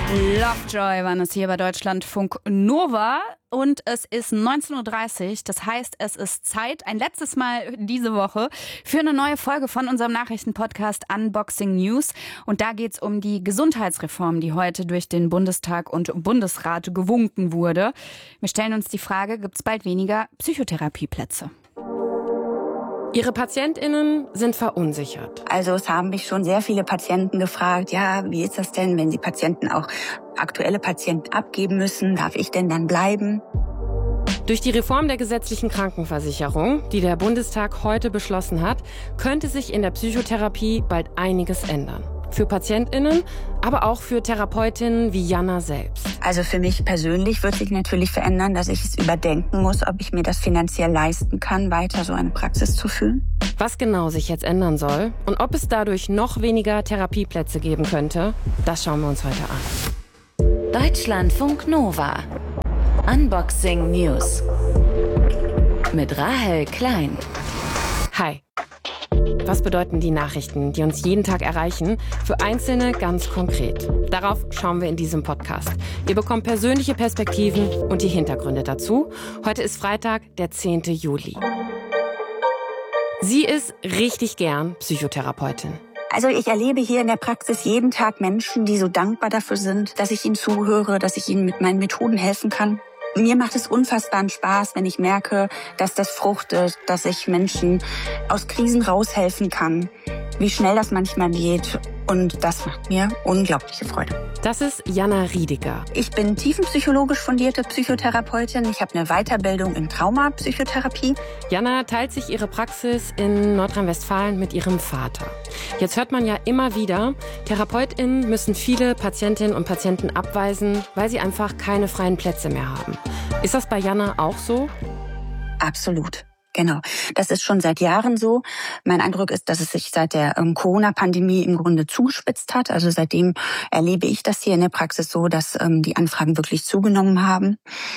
Lovejoy waren es hier bei Deutschlandfunk Nova und es ist 19:30 Uhr. Das heißt, es ist Zeit, ein letztes Mal diese Woche, für eine neue Folge von unserem Nachrichtenpodcast Unboxing News. Und da geht es um die Gesundheitsreform, die heute durch den Bundestag und Bundesrat gewunken wurde. Wir stellen uns die Frage, gibt es bald weniger Psychotherapieplätze? Ihre PatientInnen sind verunsichert. Also es haben mich schon sehr viele Patienten gefragt, ja, wie ist das denn, wenn Sie Patienten auch aktuelle Patienten abgeben müssen? Darf ich denn dann bleiben? Durch die Reform der gesetzlichen Krankenversicherung, die der Bundestag heute beschlossen hat, könnte sich in der Psychotherapie bald einiges ändern. Für PatientInnen, aber auch für Therapeutinnen wie Jana selbst. Also für mich persönlich wird sich natürlich verändern, dass ich es überdenken muss, ob ich mir das finanziell leisten kann, weiter so eine Praxis zu führen. Was genau sich jetzt ändern soll und ob es dadurch noch weniger Therapieplätze geben könnte, das schauen wir uns heute an. Deutschlandfunk Nova. Unboxing News. Mit Rahel Klein. Hi. Was bedeuten die Nachrichten, die uns jeden Tag erreichen, für Einzelne ganz konkret? Darauf schauen wir in diesem Podcast. Ihr bekommt persönliche Perspektiven und die Hintergründe dazu. Heute ist Freitag, der 10. Juli. Sie ist richtig gern Psychotherapeutin. Also ich erlebe hier in der Praxis jeden Tag Menschen, die so dankbar dafür sind, dass ich ihnen zuhöre, dass ich ihnen mit meinen Methoden helfen kann. Mir macht es unfassbaren Spaß, wenn ich merke, dass das fruchtet, dass ich Menschen aus Krisen raushelfen kann, wie schnell das manchmal geht. Und das macht mir unglaubliche Freude. Das ist Jana Riediger. Ich bin tiefenpsychologisch fundierte Psychotherapeutin. Ich habe eine Weiterbildung in Traumapsychotherapie. Jana teilt sich ihre Praxis in Nordrhein-Westfalen mit ihrem Vater. Jetzt hört man ja immer wieder, TherapeutInnen müssen viele Patientinnen und Patienten abweisen, weil sie einfach keine freien Plätze mehr haben. Ist das bei Jana auch so? Absolut. Genau, das ist schon seit Jahren so. Mein Eindruck ist, dass es sich seit der Corona-Pandemie im Grunde zugespitzt hat. Also seitdem erlebe ich das hier in der Praxis so, dass die Anfragen wirklich zugenommen haben.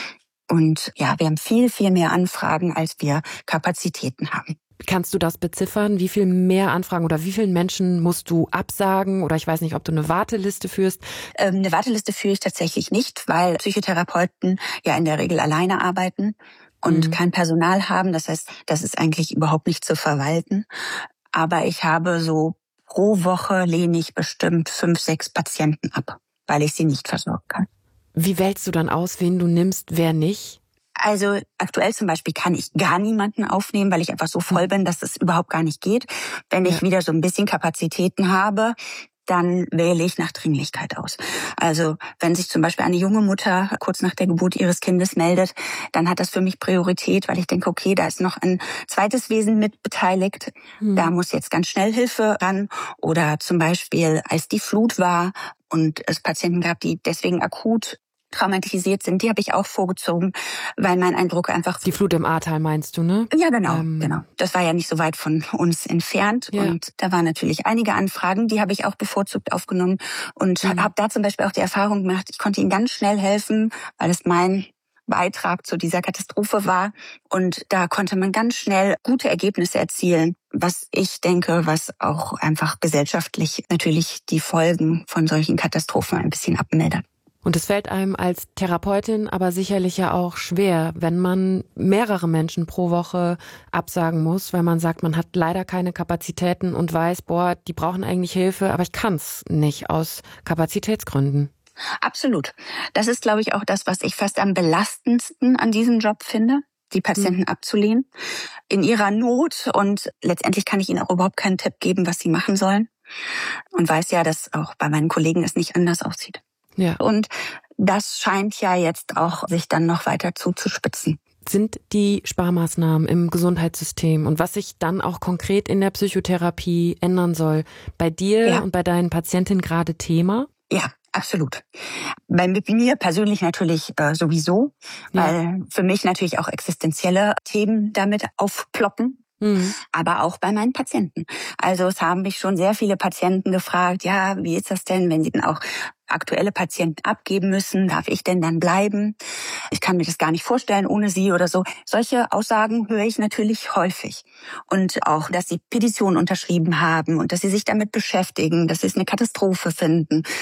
Und ja, wir haben viel, viel mehr Anfragen, als wir Kapazitäten haben. Kannst du das beziffern? Wie viel mehr Anfragen oder wie vielen Menschen musst du absagen? Oder ich weiß nicht, ob du eine Warteliste führst. Eine Warteliste führe ich tatsächlich nicht, weil Psychotherapeuten ja in der Regel alleine arbeiten und kein Personal haben. Das heißt, das ist eigentlich überhaupt nicht zu verwalten. Aber ich habe so pro Woche lehne ich bestimmt 5, 6 Patienten ab, weil ich sie nicht versorgen kann. Wie wählst du dann aus, wen du nimmst, wer nicht? Also aktuell zum Beispiel kann ich gar niemanden aufnehmen, weil ich einfach so voll bin, dass es überhaupt gar nicht geht. Wenn ich wieder so ein bisschen Kapazitäten habe, dann wähle ich nach Dringlichkeit aus. Also wenn sich zum Beispiel eine junge Mutter kurz nach der Geburt ihres Kindes meldet, dann hat das für mich Priorität, weil ich denke, okay, da ist noch ein zweites Wesen mit beteiligt. Da muss jetzt ganz schnell Hilfe ran. Oder zum Beispiel, als die Flut war und es Patienten gab, die deswegen akut traumatisiert sind, die habe ich auch vorgezogen, weil mein Eindruck einfach... Die Flut im Ahrtal meinst du, ne? Ja, genau. Das war ja nicht so weit von uns entfernt. Ja. Und da waren natürlich einige Anfragen, die habe ich auch bevorzugt aufgenommen und habe da zum Beispiel auch die Erfahrung gemacht, ich konnte ihnen ganz schnell helfen, weil es mein Beitrag zu dieser Katastrophe war. Und da konnte man ganz schnell gute Ergebnisse erzielen, was ich denke, was auch einfach gesellschaftlich natürlich die Folgen von solchen Katastrophen ein bisschen abmildert. Und es fällt einem als Therapeutin aber sicherlich ja auch schwer, wenn man mehrere Menschen pro Woche absagen muss, weil man sagt, man hat leider keine Kapazitäten und weiß, die brauchen eigentlich Hilfe, aber ich kann's nicht aus Kapazitätsgründen. Absolut. Das ist, glaube ich, auch das, was ich fast am belastendsten an diesem Job finde, die Patienten abzulehnen in ihrer Not. Und letztendlich kann ich ihnen auch überhaupt keinen Tipp geben, was sie machen sollen. Und weiß ja, dass auch bei meinen Kollegen es nicht anders aussieht. Ja. Und das scheint ja jetzt auch sich dann noch weiter zuzuspitzen. Sind die Sparmaßnahmen im Gesundheitssystem und was sich dann auch konkret in der Psychotherapie ändern soll, bei dir und bei deinen Patientinnen gerade Thema? Ja, absolut. Bei mir persönlich natürlich sowieso, weil für mich natürlich auch existenzielle Themen damit aufploppen. Aber auch bei meinen Patienten. Also es haben mich schon sehr viele Patienten gefragt, ja, wie ist das denn, wenn sie dann auch aktuelle Patienten abgeben müssen? Darf ich denn dann bleiben? Ich kann mir das gar nicht vorstellen ohne sie oder so. Solche Aussagen höre ich natürlich häufig. Und auch, dass sie Petitionen unterschrieben haben und dass sie sich damit beschäftigen, dass sie es eine Katastrophe finden.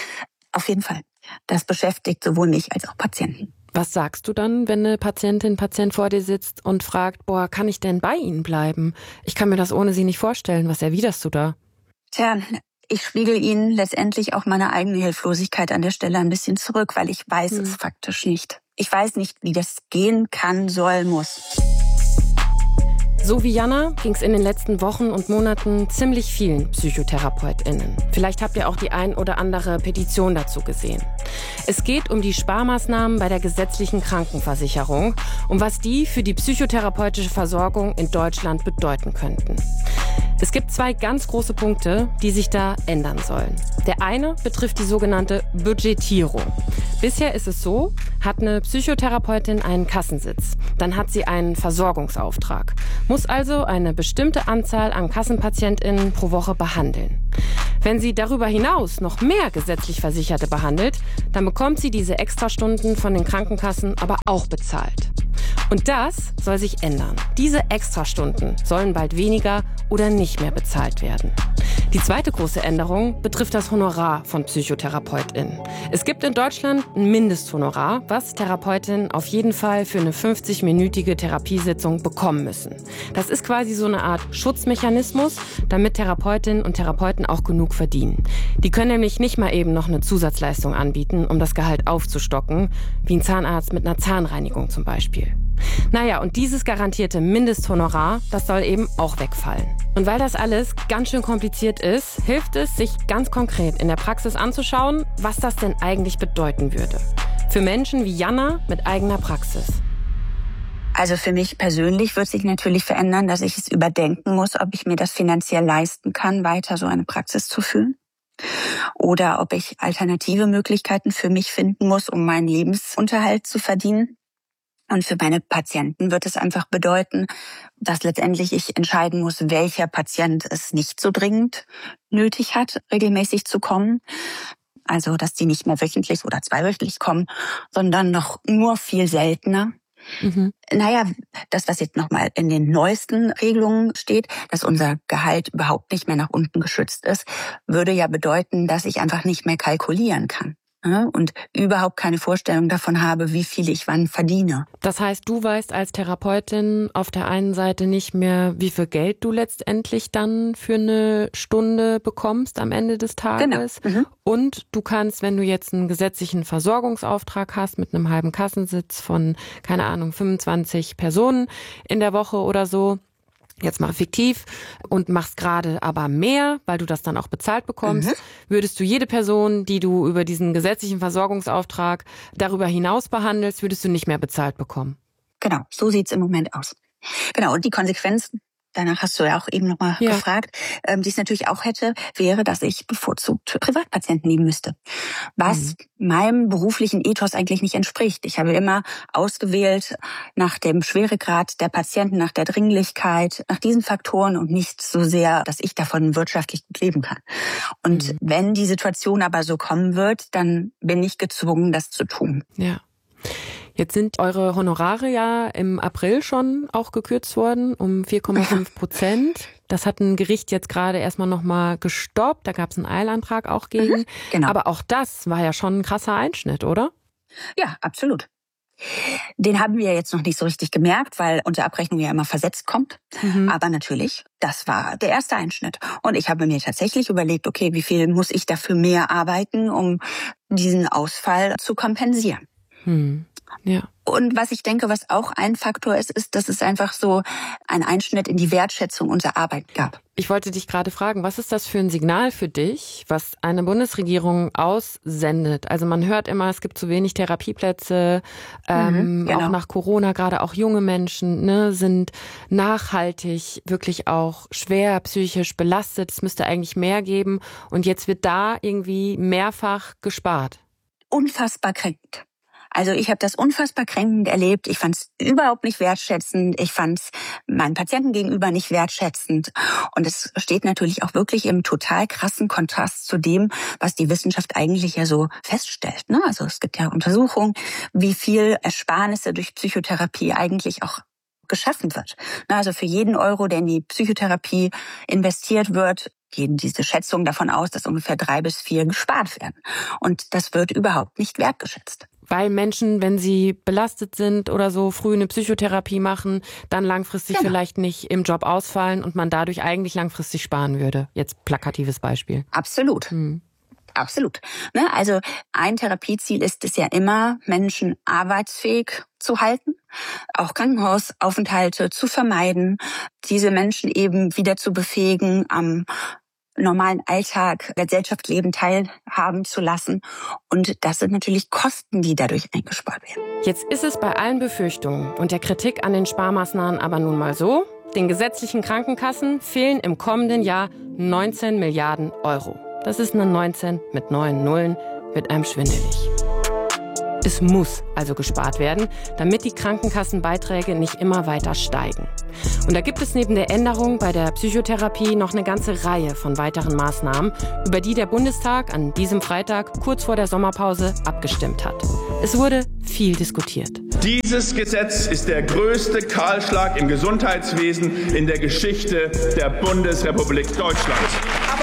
Auf jeden Fall. Das beschäftigt sowohl mich als auch Patienten. Was sagst du dann, wenn eine Patientin, Patient vor dir sitzt und fragt, kann ich denn bei Ihnen bleiben? Ich kann mir das ohne Sie nicht vorstellen. Was erwiderst du da? Tja, ich spiegel Ihnen letztendlich auch meine eigene Hilflosigkeit an der Stelle ein bisschen zurück, weil ich weiß es faktisch nicht. Ich weiß nicht, wie das gehen kann, soll, muss. So wie Jana ging es in den letzten Wochen und Monaten ziemlich vielen PsychotherapeutInnen. Vielleicht habt ihr auch die ein oder andere Petition dazu gesehen. Es geht um die Sparmaßnahmen bei der gesetzlichen Krankenversicherung und was die für die psychotherapeutische Versorgung in Deutschland bedeuten könnten. Es gibt 2 ganz große Punkte, die sich da ändern sollen. Der eine betrifft die sogenannte Budgetierung. Bisher ist es so, hat eine Psychotherapeutin einen Kassensitz, dann hat sie einen Versorgungsauftrag, muss also eine bestimmte Anzahl an KassenpatientInnen pro Woche behandeln. Wenn sie darüber hinaus noch mehr gesetzlich Versicherte behandelt, dann bekommt sie diese Extrastunden von den Krankenkassen aber auch bezahlt. Und das soll sich ändern. Diese Extrastunden sollen bald weniger oder nicht mehr bezahlt werden. Die zweite große Änderung betrifft das Honorar von PsychotherapeutInnen. Es gibt in Deutschland ein Mindesthonorar, was Therapeutinnen auf jeden Fall für eine 50-minütige Therapiesitzung bekommen müssen. Das ist quasi so eine Art Schutzmechanismus, damit Therapeutinnen und Therapeuten auch genug verdienen. Die können nämlich nicht mal eben noch eine Zusatzleistung anbieten, um das Gehalt aufzustocken, wie ein Zahnarzt mit einer Zahnreinigung zum Beispiel. Naja, und dieses garantierte Mindesthonorar, das soll eben auch wegfallen. Und weil das alles ganz schön kompliziert ist, hilft es, sich ganz konkret in der Praxis anzuschauen, was das denn eigentlich bedeuten würde. Für Menschen wie Jana mit eigener Praxis. Also für mich persönlich wird sich natürlich verändern, dass ich es überdenken muss, ob ich mir das finanziell leisten kann, weiter so eine Praxis zu führen. Oder ob ich alternative Möglichkeiten für mich finden muss, um meinen Lebensunterhalt zu verdienen. Und für meine Patienten wird es einfach bedeuten, dass letztendlich ich entscheiden muss, welcher Patient es nicht so dringend nötig hat, regelmäßig zu kommen. Also, dass die nicht mehr wöchentlich oder zweiwöchentlich kommen, sondern noch nur viel seltener. Naja, das, was jetzt nochmal in den neuesten Regelungen steht, dass unser Gehalt überhaupt nicht mehr nach unten geschützt ist, würde ja bedeuten, dass ich einfach nicht mehr kalkulieren kann. Und überhaupt keine Vorstellung davon habe, wie viel ich wann verdiene. Das heißt, du weißt als Therapeutin auf der einen Seite nicht mehr, wie viel Geld du letztendlich dann für eine Stunde bekommst am Ende des Tages. Genau. Und du kannst, wenn du jetzt einen gesetzlichen Versorgungsauftrag hast mit einem halben Kassensitz von, 25 Personen in der Woche oder so, jetzt mal fiktiv, und machst gerade aber mehr, weil du das dann auch bezahlt bekommst, würdest du jede Person, die du über diesen gesetzlichen Versorgungsauftrag darüber hinaus behandelst, würdest du nicht mehr bezahlt bekommen. Genau, so sieht's im Moment aus. Genau, und die Konsequenz, danach hast du ja auch eben nochmal gefragt, die es natürlich auch hätte, wäre, dass ich bevorzugt Privatpatienten nehmen müsste. Was meinem beruflichen Ethos eigentlich nicht entspricht. Ich habe immer ausgewählt nach dem Schweregrad der Patienten, nach der Dringlichkeit, nach diesen Faktoren und nicht so sehr, dass ich davon wirtschaftlich gut leben kann. Und wenn die Situation aber so kommen wird, dann bin ich gezwungen, das zu tun. Ja. Jetzt sind eure Honorare ja im April schon auch gekürzt worden um 4,5%. Das hat ein Gericht jetzt gerade erstmal nochmal gestoppt. Da gab es einen Eilantrag auch gegen. Genau. Aber auch das war ja schon ein krasser Einschnitt, oder? Ja, absolut. Den haben wir jetzt noch nicht so richtig gemerkt, weil unsere Abrechnung ja immer versetzt kommt. Aber natürlich, das war der erste Einschnitt. Und ich habe mir tatsächlich überlegt, okay, wie viel muss ich dafür mehr arbeiten, um diesen Ausfall zu kompensieren. Ja. Und was ich denke, was auch ein Faktor ist, ist, dass es einfach so einen Einschnitt in die Wertschätzung unserer Arbeit gab. Ich wollte dich gerade fragen, was ist das für ein Signal für dich, was eine Bundesregierung aussendet? Also man hört immer, es gibt zu wenig Therapieplätze, genau. Auch nach Corona, gerade auch junge Menschen sind nachhaltig wirklich auch schwer psychisch belastet. Es müsste eigentlich mehr geben und jetzt wird da irgendwie mehrfach gespart. Unfassbar kränkend. Also ich habe das unfassbar kränkend erlebt. Ich fand es überhaupt nicht wertschätzend. Ich fand es meinen Patienten gegenüber nicht wertschätzend. Und es steht natürlich auch wirklich im total krassen Kontrast zu dem, was die Wissenschaft eigentlich ja so feststellt. Also es gibt ja Untersuchungen, wie viel Ersparnisse durch Psychotherapie eigentlich auch geschaffen wird. Also für jeden Euro, der in die Psychotherapie investiert wird, gehen diese Schätzungen davon aus, dass ungefähr 3 bis 4 gespart werden. Und das wird überhaupt nicht wertgeschätzt. Weil Menschen, wenn sie belastet sind oder so, früh eine Psychotherapie machen, dann langfristig vielleicht nicht im Job ausfallen und man dadurch eigentlich langfristig sparen würde. Jetzt plakatives Beispiel. Absolut. Absolut. Also ein Therapieziel ist es ja immer, Menschen arbeitsfähig zu halten, auch Krankenhausaufenthalte zu vermeiden, diese Menschen eben wieder zu befähigen, am normalen Alltag, Gesellschaftsleben teilhaben zu lassen. Und das sind natürlich Kosten, die dadurch eingespart werden. Jetzt ist es bei allen Befürchtungen und der Kritik an den Sparmaßnahmen aber nun mal so, den gesetzlichen Krankenkassen fehlen im kommenden Jahr 19 Milliarden Euro. Das ist eine 19 mit 9 Nullen, wird einem schwindelig. Es muss also gespart werden, damit die Krankenkassenbeiträge nicht immer weiter steigen. Und da gibt es neben der Änderung bei der Psychotherapie noch eine ganze Reihe von weiteren Maßnahmen, über die der Bundestag an diesem Freitag kurz vor der Sommerpause abgestimmt hat. Es wurde viel diskutiert. Dieses Gesetz ist der größte Kahlschlag im Gesundheitswesen in der Geschichte der Bundesrepublik Deutschland. Aber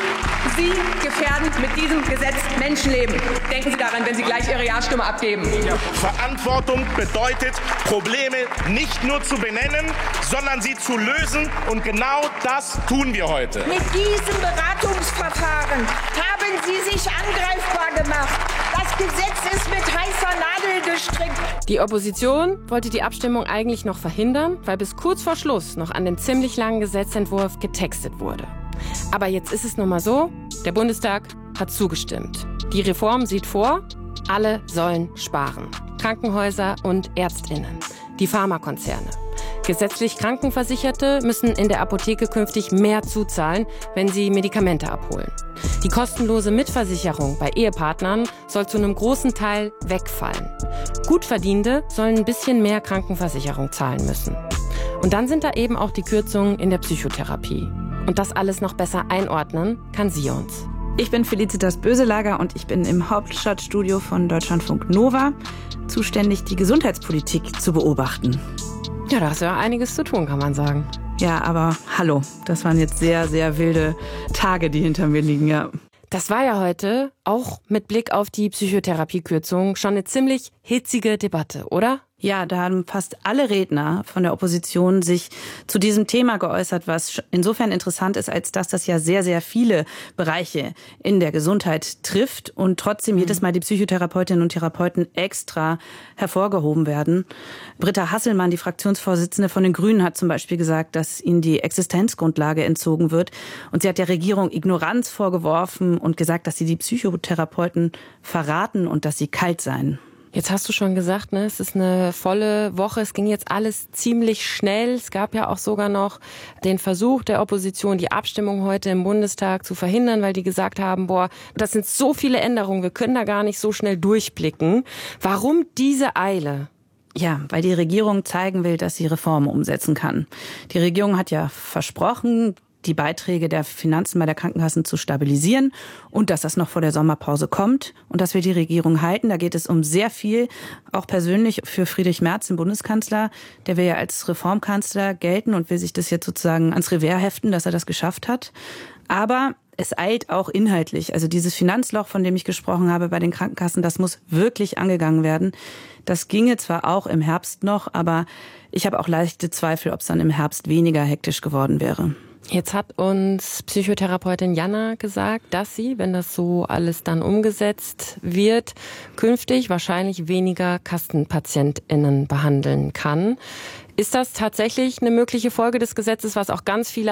Sie gefährden mit diesem Gesetz Menschenleben. Denken Sie daran, wenn Sie gleich Ihre Ja-Stimme abgeben. Verantwortung bedeutet, Probleme nicht nur zu benennen, sondern sie zu lösen. Und genau das tun wir heute. Mit diesem Beratungsverfahren haben Sie sich angreifbar gemacht. Das Gesetz ist mit heißer Nadel gestrickt. Die Opposition wollte die Abstimmung eigentlich noch verhindern, weil bis kurz vor Schluss noch an dem ziemlich langen Gesetzentwurf getextet wurde. Aber jetzt ist es nun mal so, der Bundestag hat zugestimmt. Die Reform sieht vor, alle sollen sparen. Krankenhäuser und ÄrztInnen, die Pharmakonzerne. Gesetzlich Krankenversicherte müssen in der Apotheke künftig mehr zuzahlen, wenn sie Medikamente abholen. Die kostenlose Mitversicherung bei Ehepartnern soll zu einem großen Teil wegfallen. Gutverdienende sollen ein bisschen mehr Krankenversicherung zahlen müssen. Und dann sind da eben auch die Kürzungen in der Psychotherapie. Und das alles noch besser einordnen kann sie uns. Ich bin Felicitas Böselager und ich bin im Hauptstadtstudio von Deutschlandfunk Nova zuständig, die Gesundheitspolitik zu beobachten. Ja, da hast du ja einiges zu tun, kann man sagen. Ja, aber hallo, das waren jetzt sehr, sehr wilde Tage, die hinter mir liegen, ja. Das war ja heute, auch mit Blick auf die Psychotherapiekürzung, schon eine ziemlich hitzige Debatte, oder? Ja, da haben fast alle Redner von der Opposition sich zu diesem Thema geäußert, was insofern interessant ist, als dass das ja sehr, sehr viele Bereiche in der Gesundheit trifft und trotzdem jedes Mal die Psychotherapeutinnen und Therapeuten extra hervorgehoben werden. Britta Hasselmann, die Fraktionsvorsitzende von den Grünen, hat zum Beispiel gesagt, dass ihnen die Existenzgrundlage entzogen wird. Und sie hat der Regierung Ignoranz vorgeworfen und gesagt, dass sie die Psychotherapeuten verraten und dass sie kalt seien. Jetzt hast du schon gesagt, ne, es ist eine volle Woche. Es ging jetzt alles ziemlich schnell. Es gab ja auch sogar noch den Versuch der Opposition, die Abstimmung heute im Bundestag zu verhindern, weil die gesagt haben, das sind so viele Änderungen, wir können da gar nicht so schnell durchblicken. Warum diese Eile? Ja, weil die Regierung zeigen will, dass sie Reformen umsetzen kann. Die Regierung hat ja versprochen, die Beiträge der Finanzen bei der Krankenkassen zu stabilisieren und dass das noch vor der Sommerpause kommt und dass wir die Regierung halten. Da geht es um sehr viel, auch persönlich für Friedrich Merz, den Bundeskanzler. Der will ja als Reformkanzler gelten und will sich das jetzt sozusagen ans Revers heften, dass er das geschafft hat. Aber es eilt auch inhaltlich. Also dieses Finanzloch, von dem ich gesprochen habe bei den Krankenkassen, das muss wirklich angegangen werden. Das ginge zwar auch im Herbst noch, aber ich habe auch leichte Zweifel, ob es dann im Herbst weniger hektisch geworden wäre. Jetzt hat uns Psychotherapeutin Jana gesagt, dass sie, wenn das so alles dann umgesetzt wird, künftig wahrscheinlich weniger KassenpatientInnen behandeln kann. Ist das tatsächlich eine mögliche Folge des Gesetzes, was auch ganz viele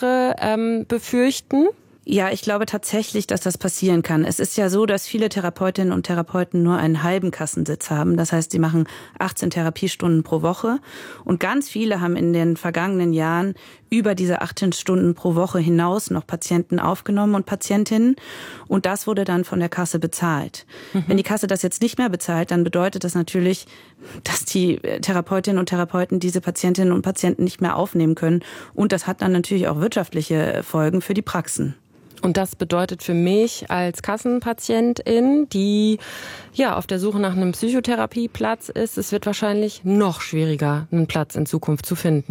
andere befürchten? Ja, ich glaube tatsächlich, dass das passieren kann. Es ist ja so, dass viele Therapeutinnen und Therapeuten nur einen halben Kassensitz haben. Das heißt, sie machen 18 Therapiestunden pro Woche. Und ganz viele haben in den vergangenen Jahren über diese 18 Stunden pro Woche hinaus noch Patienten aufgenommen und Patientinnen. Und das wurde dann von der Kasse bezahlt. Wenn die Kasse das jetzt nicht mehr bezahlt, dann bedeutet das natürlich, dass die Therapeutinnen und Therapeuten diese Patientinnen und Patienten nicht mehr aufnehmen können. Und das hat dann natürlich auch wirtschaftliche Folgen für die Praxen. Und das bedeutet für mich als Kassenpatientin, die ja auf der Suche nach einem Psychotherapieplatz ist, es wird wahrscheinlich noch schwieriger, einen Platz in Zukunft zu finden.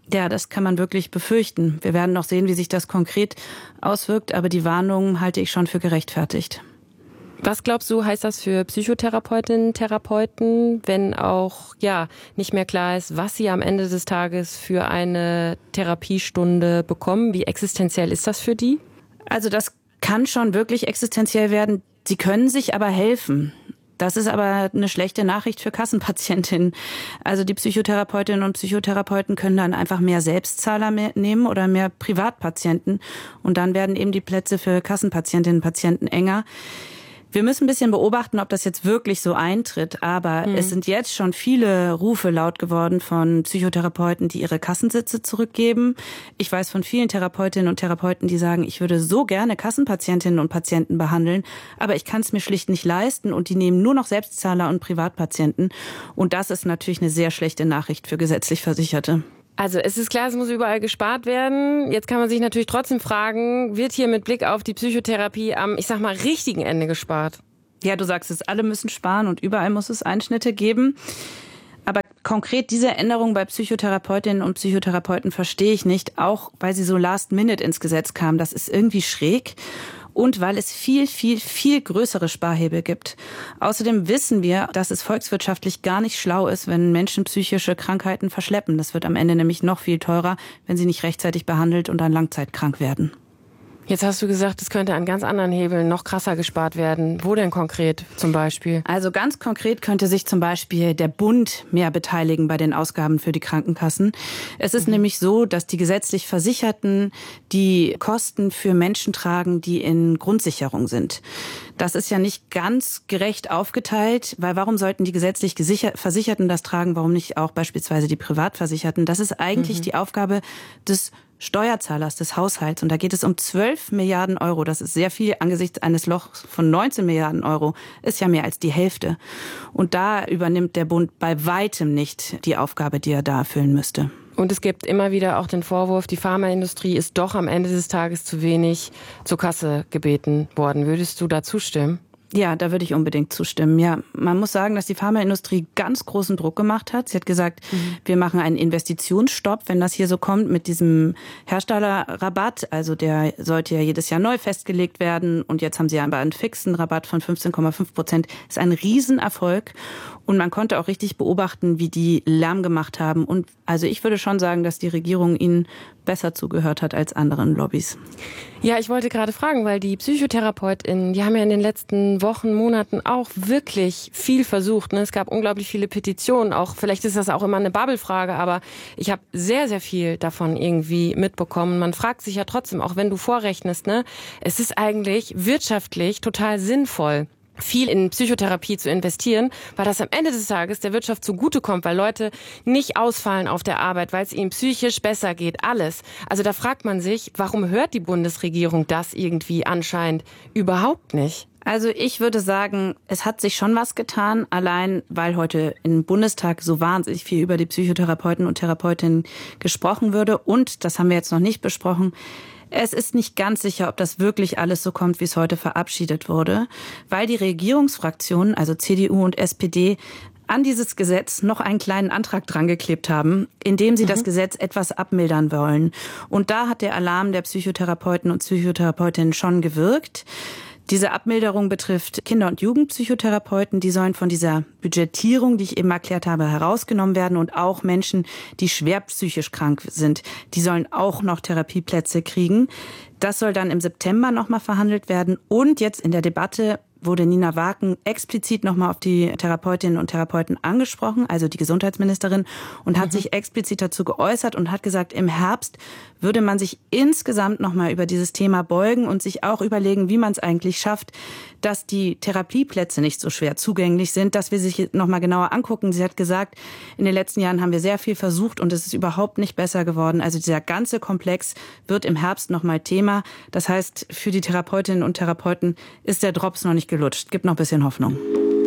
Ja, das kann man wirklich befürchten. Wir werden noch sehen, wie sich das konkret auswirkt, aber die Warnungen halte ich schon für gerechtfertigt. Was glaubst du, heißt das für Psychotherapeutinnen, Therapeuten, wenn auch nicht mehr klar ist, was sie am Ende des Tages für eine Therapiestunde bekommen? Wie existenziell ist das für die? Also das kann schon wirklich existenziell werden. Sie können sich aber helfen. Das ist aber eine schlechte Nachricht für Kassenpatientinnen. Also die Psychotherapeutinnen und Psychotherapeuten können dann einfach mehr Selbstzahler nehmen oder mehr Privatpatienten. Und dann werden eben die Plätze für Kassenpatientinnen und Patienten enger. Wir müssen ein bisschen beobachten, ob das jetzt wirklich so eintritt. Aber es sind jetzt schon viele Rufe laut geworden von Psychotherapeuten, die ihre Kassensitze zurückgeben. Ich weiß von vielen Therapeutinnen und Therapeuten, die sagen, ich würde so gerne Kassenpatientinnen und Patienten behandeln, aber ich kann es mir schlicht nicht leisten. Und die nehmen nur noch Selbstzahler und Privatpatienten. Und das ist natürlich eine sehr schlechte Nachricht für gesetzlich Versicherte. Also es ist klar, es muss überall gespart werden. Jetzt kann man sich natürlich trotzdem fragen, wird hier mit Blick auf die Psychotherapie am, richtigen Ende gespart? Ja, du sagst es, alle müssen sparen und überall muss es Einschnitte geben. Aber konkret diese Änderung bei Psychotherapeutinnen und Psychotherapeuten verstehe ich nicht, auch weil sie so last minute ins Gesetz kam. Das ist irgendwie schräg. Und weil es viel, viel, viel größere Sparhebel gibt. Außerdem wissen wir, dass es volkswirtschaftlich gar nicht schlau ist, wenn Menschen psychische Krankheiten verschleppen. Das wird am Ende nämlich noch viel teurer, wenn sie nicht rechtzeitig behandelt und dann langzeitkrank werden. Jetzt hast du gesagt, es könnte an ganz anderen Hebeln noch krasser gespart werden. Wo denn konkret zum Beispiel? Also ganz konkret könnte sich zum Beispiel der Bund mehr beteiligen bei den Ausgaben für die Krankenkassen. Es ist nämlich so, dass die gesetzlich Versicherten die Kosten für Menschen tragen, die in Grundsicherung sind. Das ist ja nicht ganz gerecht aufgeteilt, weil warum sollten die gesetzlich Versicherten das tragen, warum nicht auch beispielsweise die Privatversicherten? Das ist eigentlich die Aufgabe des Steuerzahlers, des Haushalts. Und da geht es um 12 Milliarden Euro. Das ist sehr viel angesichts eines Lochs von 19 Milliarden Euro. Ist ja mehr als die Hälfte. Und da übernimmt der Bund bei weitem nicht die Aufgabe, die er da erfüllen müsste. Und es gibt immer wieder auch den Vorwurf, die Pharmaindustrie ist doch am Ende des Tages zu wenig zur Kasse gebeten worden. Würdest du da zustimmen? Ja, da würde ich unbedingt zustimmen. Ja, man muss sagen, dass die Pharmaindustrie ganz großen Druck gemacht hat. Sie hat gesagt, wir machen einen Investitionsstopp, wenn das hier so kommt mit diesem Herstellerrabatt. Also der sollte ja jedes Jahr neu festgelegt werden. Und jetzt haben sie aber einen fixen Rabatt von 15,5%. Das ist ein Riesenerfolg. Und man konnte auch richtig beobachten, wie die Lärm gemacht haben. Und also ich würde schon sagen, dass die Regierung ihnen besser zugehört hat als anderen Lobbys. Ja, ich wollte gerade fragen, weil die PsychotherapeutInnen, die haben ja in den letzten Wochen, Monaten auch wirklich viel versucht. Es gab unglaublich viele Petitionen. Auch vielleicht ist das auch immer eine Bubble-Frage, aber ich habe sehr, sehr viel davon irgendwie mitbekommen. Man fragt sich ja trotzdem, auch wenn du vorrechnest, es ist eigentlich wirtschaftlich total sinnvoll, viel in Psychotherapie zu investieren, weil das am Ende des Tages der Wirtschaft zugutekommt, weil Leute nicht ausfallen auf der Arbeit, weil es ihnen psychisch besser geht, alles. Also da fragt man sich, warum hört die Bundesregierung das irgendwie anscheinend überhaupt nicht? Also ich würde sagen, es hat sich schon was getan, allein weil heute im Bundestag so wahnsinnig viel über die Psychotherapeuten und Therapeutinnen gesprochen würde. Und, das haben wir jetzt noch nicht besprochen, es ist nicht ganz sicher, ob das wirklich alles so kommt, wie es heute verabschiedet wurde, weil die Regierungsfraktionen, also CDU und SPD, an dieses Gesetz noch einen kleinen Antrag drangeklebt haben, in dem sie das Gesetz etwas abmildern wollen. Und da hat der Alarm der Psychotherapeuten und Psychotherapeutinnen schon gewirkt. Diese Abmilderung betrifft Kinder- und Jugendpsychotherapeuten. Die sollen von dieser Budgetierung, die ich eben erklärt habe, herausgenommen werden. Und auch Menschen, die schwer psychisch krank sind, die sollen auch noch Therapieplätze kriegen. Das soll dann im September nochmal verhandelt werden. Und jetzt in der Debatte wurde Nina Waken explizit nochmal auf die Therapeutinnen und Therapeuten angesprochen, also die Gesundheitsministerin, und hat sich explizit dazu geäußert und hat gesagt, im Herbst würde man sich insgesamt nochmal über dieses Thema beugen und sich auch überlegen, wie man es eigentlich schafft, dass die Therapieplätze nicht so schwer zugänglich sind, dass wir sich nochmal genauer angucken. Sie hat gesagt, in den letzten Jahren haben wir sehr viel versucht und es ist überhaupt nicht besser geworden. Also dieser ganze Komplex wird im Herbst nochmal Thema. Das heißt, für die Therapeutinnen und Therapeuten ist der Drops noch nicht gelutscht. Gibt noch ein bisschen Hoffnung.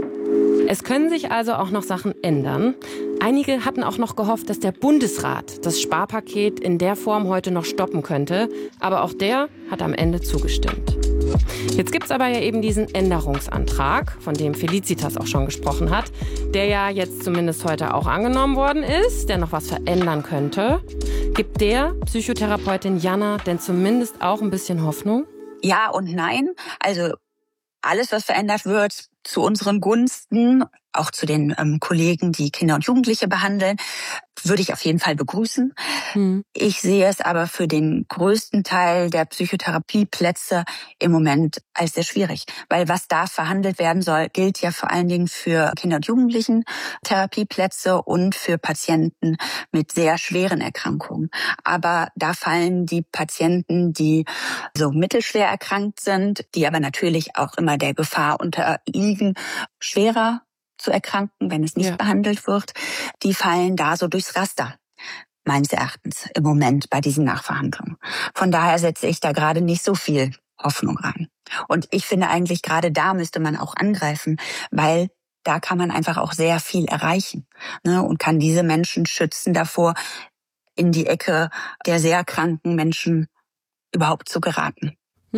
Es können sich also auch noch Sachen ändern. Einige hatten auch noch gehofft, dass der Bundesrat das Sparpaket in der Form heute noch stoppen könnte. Aber auch der hat am Ende zugestimmt. Jetzt gibt es aber ja eben diesen Änderungsantrag, von dem Felicitas auch schon gesprochen hat, der ja jetzt zumindest heute auch angenommen worden ist, der noch was verändern könnte. Gibt der Psychotherapeutin Jana denn zumindest auch ein bisschen Hoffnung? Ja und nein. Also alles, was verändert wird, zu unseren Gunsten, auch zu den Kollegen, die Kinder und Jugendliche behandeln, würde ich auf jeden Fall begrüßen. Ich sehe es aber für den größten Teil der Psychotherapieplätze im Moment als sehr schwierig. Weil was da verhandelt werden soll, gilt ja vor allen Dingen für Kinder- und Jugendlichen-Therapieplätze und für Patienten mit sehr schweren Erkrankungen. Aber da fallen die Patienten, die so mittelschwer erkrankt sind, die aber natürlich auch immer der Gefahr unterliegen, schwerer zu erkranken, wenn es nicht behandelt wird, die fallen da so durchs Raster, meines Erachtens, im Moment bei diesen Nachverhandlungen. Von daher setze ich da gerade nicht so viel Hoffnung rein. Und ich finde eigentlich, gerade da müsste man auch angreifen, weil da kann man einfach auch sehr viel erreichen, ne, und kann diese Menschen schützen davor, in die Ecke der sehr kranken Menschen überhaupt zu geraten.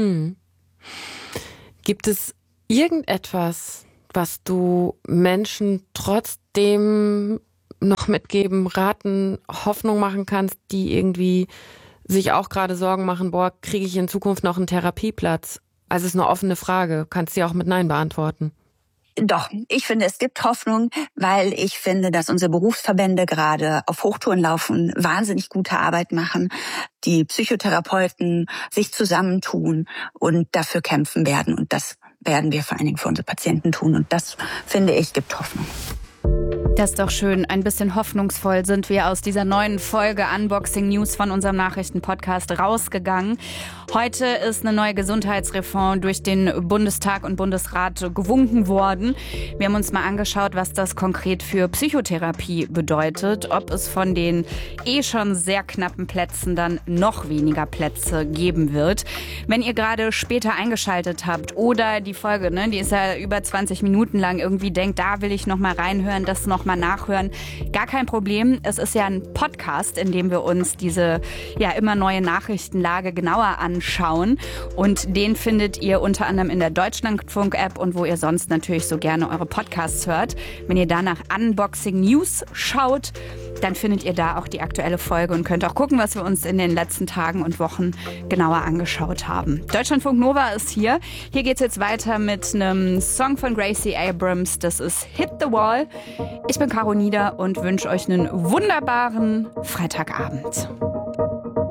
Gibt es irgendetwas, was du Menschen trotzdem noch mitgeben, raten, Hoffnung machen kannst, die irgendwie sich auch gerade Sorgen machen, boah, kriege ich in Zukunft noch einen Therapieplatz? Also es ist eine offene Frage, kannst du auch mit Nein beantworten. Doch, ich finde, es gibt Hoffnung, weil ich finde, dass unsere Berufsverbände gerade auf Hochtouren laufen, wahnsinnig gute Arbeit machen, die Psychotherapeuten sich zusammentun und dafür kämpfen werden. Und das werden wir vor allen Dingen für unsere Patienten tun. Und das, finde ich, gibt Hoffnung. Das ist doch schön. Ein bisschen hoffnungsvoll sind wir aus dieser neuen Folge Unboxing News von unserem Nachrichtenpodcast rausgegangen. Heute ist eine neue Gesundheitsreform durch den Bundestag und Bundesrat gewunken worden. Wir haben uns mal angeschaut, was das konkret für Psychotherapie bedeutet, ob es von den schon sehr knappen Plätzen dann noch weniger Plätze geben wird. Wenn ihr gerade später eingeschaltet habt oder die Folge, die ist ja über 20 Minuten lang, irgendwie denkt, da will ich noch mal reinhören, das noch mal nachhören, gar kein Problem. Es ist ja ein Podcast, in dem wir uns diese immer neue Nachrichtenlage genauer anschauen. Und den findet ihr unter anderem in der Deutschlandfunk-App und wo ihr sonst natürlich so gerne eure Podcasts hört. Wenn ihr da nach Unboxing News schaut, dann findet ihr da auch die aktuelle Folge und könnt auch gucken, was wir uns in den letzten Tagen und Wochen genauer angeschaut haben. Deutschlandfunk Nova ist hier. Hier geht's jetzt weiter mit einem Song von Gracie Abrams. Das ist Hit the Wall. Ich bin Caro Nieder und wünsche euch einen wunderbaren Freitagabend.